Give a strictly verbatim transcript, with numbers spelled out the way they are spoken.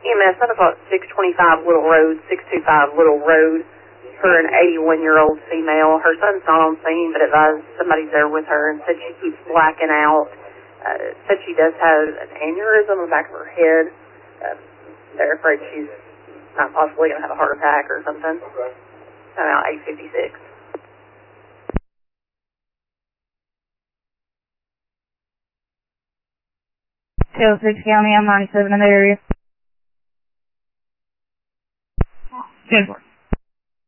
M S, I thought six twenty-five Little Road, six two five Little Road for an eighty-one-year-old female. Her son's not on scene, but advised somebody's there with her and said she keeps blacking out. Uh, said she does have an aneurysm in the back of her head. Uh, they're afraid she's not possibly going to have a heart attack or something. Okay. About eight fifty-six. Tail six County, I'm ninety-seven in the area. ten four.